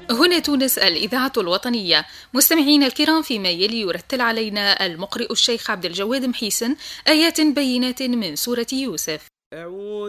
هنا تونس الإذاعة الوطنية. مستمعينا الكرام، فيما يلي يرتل علينا المقرئ الشيخ عبد الجواد محيسن آيات بينات من سورة يوسف.